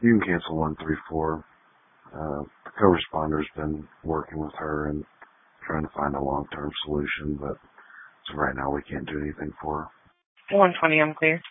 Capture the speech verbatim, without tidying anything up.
You can cancel one three four. Uh, the co-responder's been working with her and trying to find a long-term solution, but so right now we can't do anything for her. one twenty, I'm clear.